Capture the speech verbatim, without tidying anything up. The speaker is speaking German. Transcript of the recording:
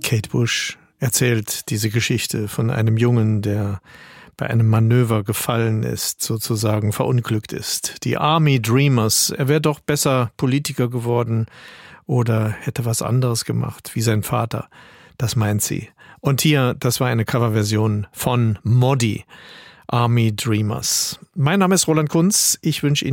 Kate Bush erzählt diese Geschichte von einem Jungen, der bei einem Manöver gefallen ist, sozusagen verunglückt ist. Die Army Dreamers. Er wäre doch besser Politiker geworden oder hätte was anderes gemacht, wie sein Vater. Das meint sie. Und hier, das war eine Coverversion von Modi, Army Dreamers. Mein Name ist Roland Kunz. Ich wünsche Ihnen